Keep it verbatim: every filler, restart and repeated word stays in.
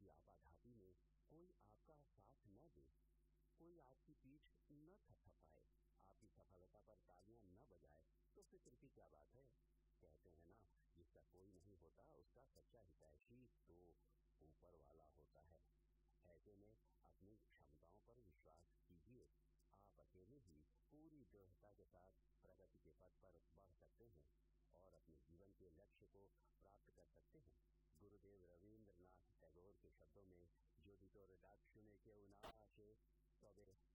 आपकी आपाधापी में कोई आपका साथ न दे, कोई आपकी पीठ न थपथपाए, आपकी सफलता पर तालियां न बजाए, तो फिक्र की क्या बात है। कहते हैं ना, जिसका कोई नहीं होता उसका सच्चा हितैषी तो ऊपर वाला होता है। ऐसे में अपनी क्षमताओं पर विश्वास कीजिए। आप अकेले ही पूरी दृढ़ता के साथ प्रगति के पथ पर बढ़ सकते हैं और अपने जीवन के लक्ष्य को प्राप्त कर सकते हैं। गुरुदेव रवींद्रनाथ टैगोर के शब्दों में, "योदितो रडाक्षुणे के उनाशे तबे